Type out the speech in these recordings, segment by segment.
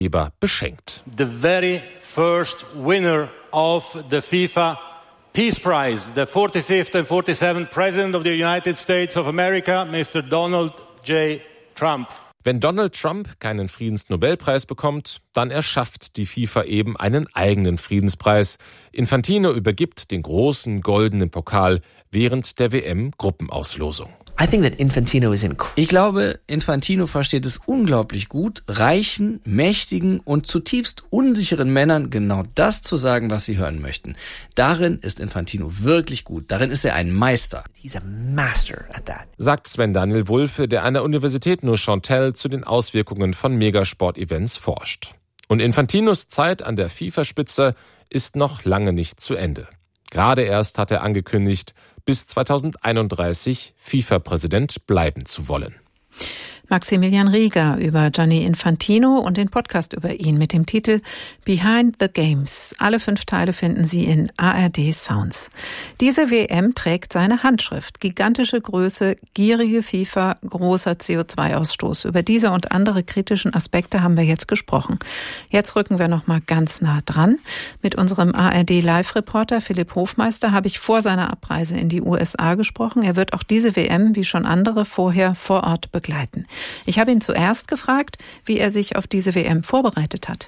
beschenkt. The very first winner of the FIFA Peace Prize, the 45th and 47th President of the United States of America, Mr. Donald J. Trump. Wenn Donald Trump keinen Friedensnobelpreis bekommt, dann erschafft die FIFA eben einen eigenen Friedenspreis. Infantino übergibt den großen goldenen Pokal während der WM-Gruppenauslosung. Ich glaube, Infantino versteht es unglaublich gut, reichen, mächtigen und zutiefst unsicheren Männern genau das zu sagen, was sie hören möchten. Darin ist Infantino wirklich gut. Darin ist er ein Meister. He's a master at that. Sagt Sven Daniel Wulffe, der an der Universität Neuchâtel zu den Auswirkungen von Megasport-Events forscht. Und Infantinos Zeit an der FIFA-Spitze ist noch lange nicht zu Ende. Gerade erst hat er angekündigt, bis 2031 FIFA-Präsident bleiben zu wollen. Maximilian Rieger über Gianni Infantino und den Podcast über ihn mit dem Titel Behind the Games. Alle 5 Teile finden Sie in ARD Sounds. Diese WM trägt seine Handschrift. Gigantische Größe, gierige FIFA, großer CO2-Ausstoß. Über diese und andere kritischen Aspekte haben wir jetzt gesprochen. Jetzt rücken wir noch mal ganz nah dran. Mit unserem ARD-Live-Reporter Philipp Hofmeister habe ich vor seiner Abreise in die USA gesprochen. Er wird auch diese WM, wie schon andere, vorher vor Ort begleiten. Ich habe ihn zuerst gefragt, wie er sich auf diese WM vorbereitet hat.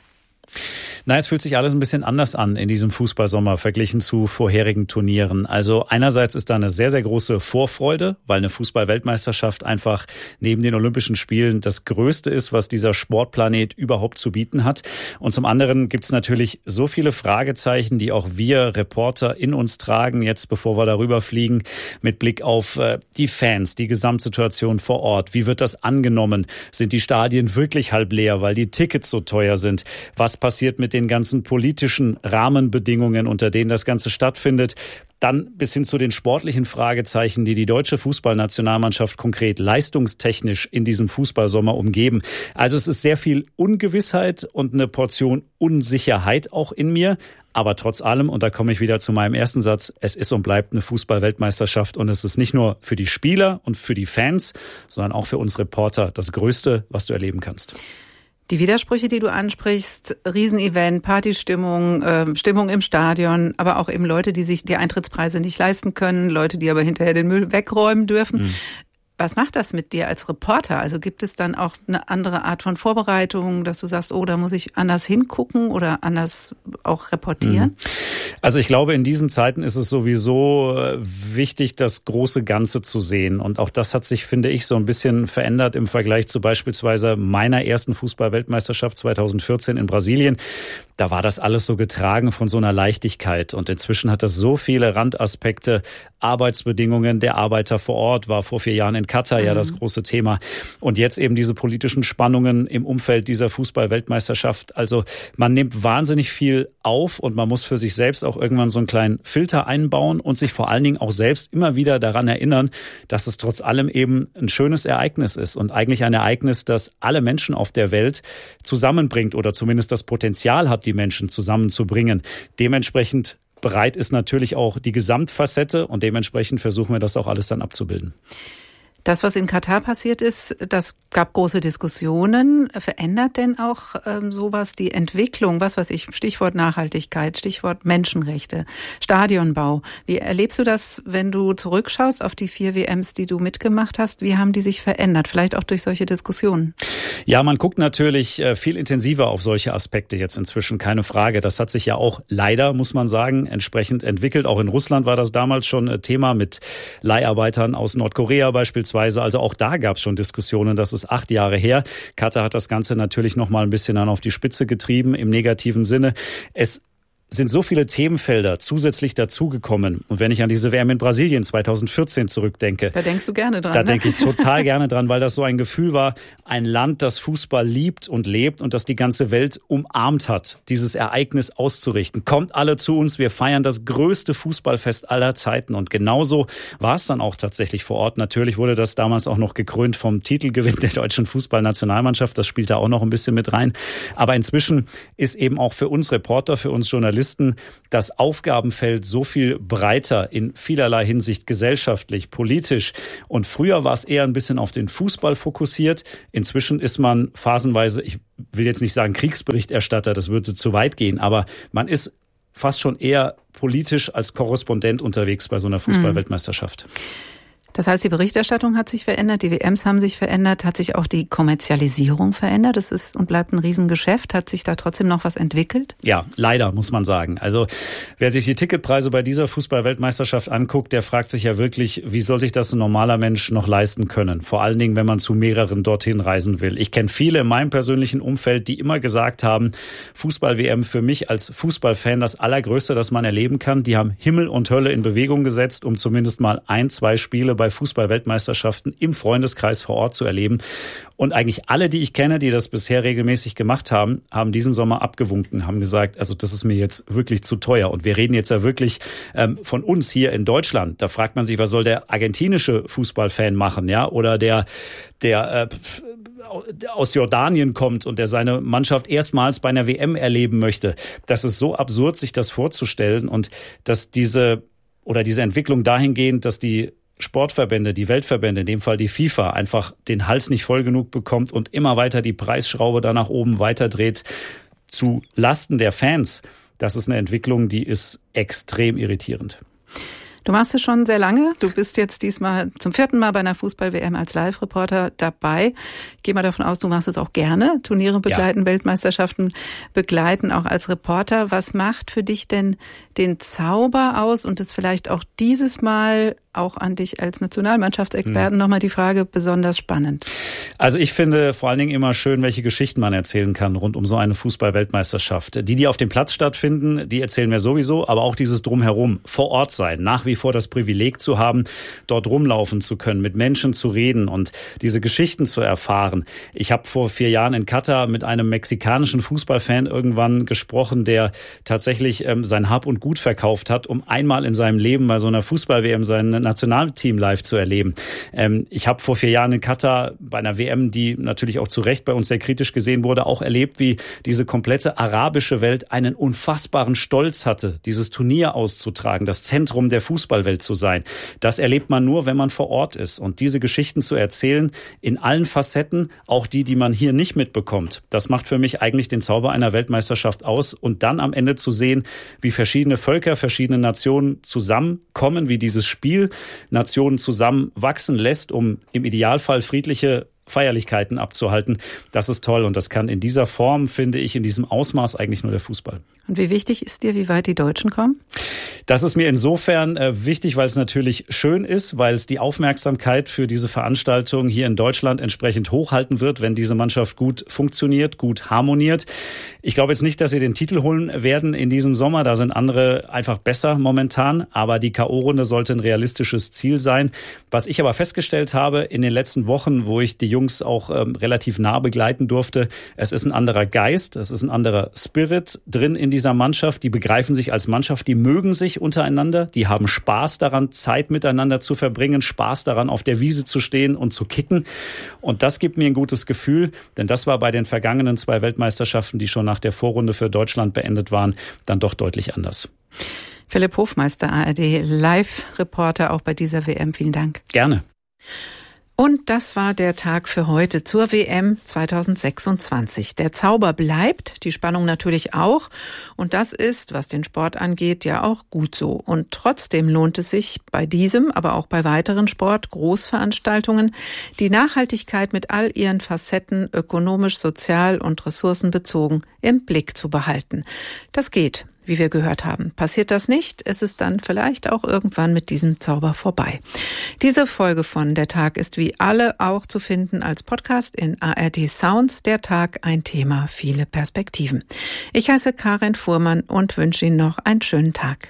Na, es fühlt sich alles ein bisschen anders an in diesem Fußballsommer verglichen zu vorherigen Turnieren. Also einerseits ist da eine sehr, sehr große Vorfreude, weil eine Fußball-Weltmeisterschaft einfach neben den Olympischen Spielen das Größte ist, was dieser Sportplanet überhaupt zu bieten hat. Und zum anderen gibt es natürlich so viele Fragezeichen, die auch wir Reporter in uns tragen, jetzt bevor wir darüber fliegen, mit Blick auf die Fans, die Gesamtsituation vor Ort. Wie wird das angenommen? Sind die Stadien wirklich halb leer, weil die Tickets so teuer sind? Was passiert mit den ganzen politischen Rahmenbedingungen, unter denen das Ganze stattfindet? Dann bis hin zu den sportlichen Fragezeichen, die die deutsche Fußballnationalmannschaft konkret leistungstechnisch in diesem Fußballsommer umgeben. Also es ist sehr viel Ungewissheit und eine Portion Unsicherheit auch in mir. Aber trotz allem, und da komme ich wieder zu meinem ersten Satz, es ist und bleibt eine Fußball-Weltmeisterschaft und es ist nicht nur für die Spieler und für die Fans, sondern auch für uns Reporter das Größte, was du erleben kannst. Die Widersprüche, die du ansprichst, Riesenevent, Partystimmung, Stimmung im Stadion, aber auch eben Leute, die sich die Eintrittspreise nicht leisten können, Leute, die aber hinterher den Müll wegräumen dürfen. Was macht das mit dir als Reporter? Also gibt es dann auch eine andere Art von Vorbereitung, dass du sagst, oh, da muss ich anders hingucken oder anders auch reportieren? Also ich glaube, in diesen Zeiten ist es sowieso wichtig, das große Ganze zu sehen. Und auch das hat sich, finde ich, so ein bisschen verändert im Vergleich zu beispielsweise meiner ersten Fußball-Weltmeisterschaft 2014 in Brasilien. Da war das alles so getragen von so einer Leichtigkeit. Und inzwischen hat das so viele Randaspekte. Arbeitsbedingungen der Arbeiter vor Ort war vor 4 Jahren in Katar ja das große Thema. Und jetzt eben diese politischen Spannungen im Umfeld dieser Fußball-Weltmeisterschaft. Also man nimmt wahnsinnig viel auf und man muss für sich selbst auch irgendwann so einen kleinen Filter einbauen und sich vor allen Dingen auch selbst immer wieder daran erinnern, dass es trotz allem eben ein schönes Ereignis ist und eigentlich ein Ereignis, das alle Menschen auf der Welt zusammenbringt oder zumindest das Potenzial hat, die Menschen zusammenzubringen. Dementsprechend breit ist natürlich auch die Gesamtfacette und dementsprechend versuchen wir das auch alles dann abzubilden. Das, was in Katar passiert ist, das gab große Diskussionen. Verändert denn auch sowas die Entwicklung, was weiß ich, Stichwort Nachhaltigkeit, Stichwort Menschenrechte, Stadionbau. Wie erlebst du das, wenn du zurückschaust auf die 4 WMs, die du mitgemacht hast? Wie haben die sich verändert? Vielleicht auch durch solche Diskussionen? Ja, man guckt natürlich viel intensiver auf solche Aspekte jetzt inzwischen, keine Frage. Das hat sich ja auch leider, muss man sagen, entsprechend entwickelt. Auch in Russland war das damals schon Thema mit Leiharbeitern aus Nordkorea beispielsweise. Also auch da gab es schon Diskussionen, das ist 8 Jahre her. Katar hat das Ganze natürlich noch mal ein bisschen dann auf die Spitze getrieben, im negativen Sinne. Es sind so viele Themenfelder zusätzlich dazugekommen. Und wenn ich an diese WM in Brasilien 2014 zurückdenke. Da denkst du gerne dran. Da denke ich total gerne dran, weil das so ein Gefühl war, ein Land, das Fußball liebt und lebt und das die ganze Welt umarmt hat, dieses Ereignis auszurichten. Kommt alle zu uns, wir feiern das größte Fußballfest aller Zeiten. Und genauso war es dann auch tatsächlich vor Ort. Natürlich wurde das damals auch noch gekrönt vom Titelgewinn der deutschen Fußballnationalmannschaft. Das spielt da auch noch ein bisschen mit rein. Aber inzwischen ist eben auch für uns Reporter, für uns Journalisten, Journalisten das Aufgabenfeld so viel breiter in vielerlei Hinsicht gesellschaftlich, politisch. Und früher war es eher ein bisschen auf den Fußball fokussiert. Inzwischen ist man phasenweise, ich will jetzt nicht sagen Kriegsberichterstatter, das würde zu weit gehen, aber man ist fast schon eher politisch als Korrespondent unterwegs bei so einer Fußball-Weltmeisterschaft. Das heißt, die Berichterstattung hat sich verändert, die WMs haben sich verändert, hat sich auch die Kommerzialisierung verändert. Das ist und bleibt ein Riesengeschäft. Hat sich da trotzdem noch was entwickelt? Ja, leider, muss man sagen. Also wer sich die Ticketpreise bei dieser Fußball-Weltmeisterschaft anguckt, der fragt sich ja wirklich, wie soll sich das ein normaler Mensch noch leisten können? Vor allen Dingen, wenn man zu mehreren dorthin reisen will. Ich kenne viele in meinem persönlichen Umfeld, die immer gesagt haben, Fußball-WM für mich als Fußballfan das Allergrößte, das man erleben kann. Die haben Himmel und Hölle in Bewegung gesetzt, um zumindest mal 1-2 Spiele bei Fußball-Weltmeisterschaften im Freundeskreis vor Ort zu erleben. Und eigentlich alle, die ich kenne, die das bisher regelmäßig gemacht haben, haben diesen Sommer abgewunken, haben gesagt, also das ist mir jetzt wirklich zu teuer. Und wir reden jetzt ja wirklich von uns hier in Deutschland. Da fragt man sich, was soll der argentinische Fußballfan machen, ja? Oder der aus Jordanien kommt und der seine Mannschaft erstmals bei einer WM erleben möchte. Das ist so absurd, sich das vorzustellen, und dass diese Entwicklung dahingehend, dass die Sportverbände, die Weltverbände, in dem Fall die FIFA, einfach den Hals nicht voll genug bekommt und immer weiter die Preisschraube da nach oben weiterdreht zu Lasten der Fans. Das ist eine Entwicklung, die ist extrem irritierend. Du machst es schon sehr lange. Du bist jetzt diesmal zum 4. Mal bei einer Fußball-WM als Live-Reporter dabei. Ich gehe mal davon aus, du machst es auch gerne. Turniere begleiten, ja. Weltmeisterschaften begleiten, auch als Reporter. Was macht für dich denn den Zauber aus und ist vielleicht auch dieses Mal auch an dich als Nationalmannschaftsexperten nochmal die Frage besonders spannend? Also ich finde vor allen Dingen immer schön, welche Geschichten man erzählen kann rund um so eine Fußball-Weltmeisterschaft. Die auf dem Platz stattfinden, die erzählen wir sowieso, aber auch dieses Drumherum, vor Ort sein, nach wie vor das Privileg zu haben, dort rumlaufen zu können, mit Menschen zu reden und diese Geschichten zu erfahren. Ich habe vor 4 Jahren in Katar mit einem mexikanischen Fußballfan irgendwann gesprochen, der tatsächlich sein Hab und Gut verkauft hat, um einmal in seinem Leben bei so einer Fußball-WM sein Nationalteam live zu erleben. Ich habe vor 4 Jahren in Katar bei einer WM, die natürlich auch zu Recht bei uns sehr kritisch gesehen wurde, auch erlebt, wie diese komplette arabische Welt einen unfassbaren Stolz hatte, dieses Turnier auszutragen, das Zentrum der Fußballwelt zu sein. Das erlebt man nur, wenn man vor Ort ist. Und diese Geschichten zu erzählen, in allen Facetten, auch die man hier nicht mitbekommt, das macht für mich eigentlich den Zauber einer Weltmeisterschaft aus. Und dann am Ende zu sehen, wie verschiedene Völker, verschiedene Nationen zusammenkommen, wie dieses Spiel Nationen zusammenwachsen lässt, um im Idealfall friedliche Feierlichkeiten abzuhalten. Das ist toll und das kann in dieser Form, finde ich, in diesem Ausmaß eigentlich nur der Fußball. Und wie wichtig ist dir, wie weit die Deutschen kommen? Das ist mir insofern wichtig, weil es natürlich schön ist, weil es die Aufmerksamkeit für diese Veranstaltung hier in Deutschland entsprechend hochhalten wird, wenn diese Mannschaft gut funktioniert, gut harmoniert. Ich glaube jetzt nicht, dass sie den Titel holen werden in diesem Sommer. Da sind andere einfach besser momentan. Aber die K.O.-Runde sollte ein realistisches Ziel sein. Was ich aber festgestellt habe in den letzten Wochen, wo ich die Jungs auch relativ nah begleiten durfte, es ist ein anderer Geist, es ist ein anderer Spirit drin in dieser Mannschaft. Die begreifen sich als Mannschaft, die mögen sich untereinander, die haben Spaß daran, Zeit miteinander zu verbringen, Spaß daran, auf der Wiese zu stehen und zu kicken. Und das gibt mir ein gutes Gefühl, denn das war bei den vergangenen 2 Weltmeisterschaften, die schon nach der Vorrunde für Deutschland beendet waren, dann doch deutlich anders. Philipp Hofmeister, ARD Live-Reporter auch bei dieser WM. Vielen Dank. Gerne. Und das war der Tag für heute zur WM 2026. Der Zauber bleibt, die Spannung natürlich auch. Und das ist, was den Sport angeht, ja auch gut so. Und trotzdem lohnt es sich bei diesem, aber auch bei weiteren Sport-Großveranstaltungen, die Nachhaltigkeit mit all ihren Facetten ökonomisch, sozial und ressourcenbezogen im Blick zu behalten. Das geht. Wie wir gehört haben. Passiert das nicht, ist es dann vielleicht auch irgendwann mit diesem Zauber vorbei. Diese Folge von Der Tag ist wie alle auch zu finden als Podcast in ARD Sounds. Der Tag, ein Thema, viele Perspektiven. Ich heiße Karin Fuhrmann und wünsche Ihnen noch einen schönen Tag.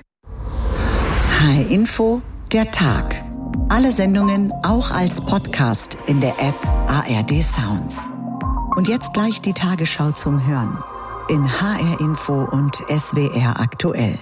HR Info, Der Tag. Alle Sendungen auch als Podcast in der App ARD Sounds. Und jetzt gleich die Tagesschau zum Hören. In HR Info und SWR aktuell.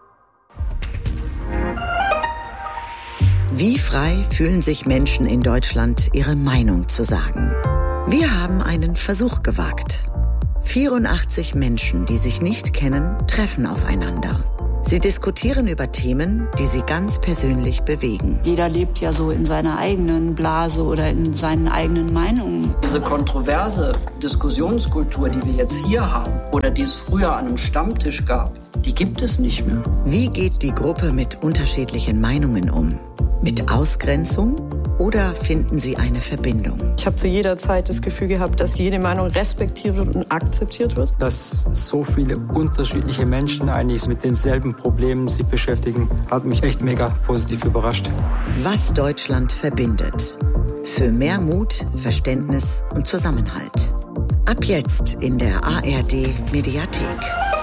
Wie frei fühlen sich Menschen in Deutschland, ihre Meinung zu sagen? Wir haben einen Versuch gewagt. 84 Menschen, die sich nicht kennen, treffen aufeinander. Sie diskutieren über Themen, die sie ganz persönlich bewegen. Jeder lebt ja so in seiner eigenen Blase oder in seinen eigenen Meinungen. Diese kontroverse Diskussionskultur, die wir jetzt hier haben oder die es früher an einem Stammtisch gab, die gibt es nicht mehr. Wie geht die Gruppe mit unterschiedlichen Meinungen um? Mit Ausgrenzung? Oder finden sie eine Verbindung? Ich habe zu jeder Zeit das Gefühl gehabt, dass jede Meinung respektiert wird und akzeptiert wird. Dass so viele unterschiedliche Menschen eigentlich mit denselben Problemen sich beschäftigen, hat mich echt mega positiv überrascht. Was Deutschland verbindet. Für mehr Mut, Verständnis und Zusammenhalt. Ab jetzt in der ARD Mediathek.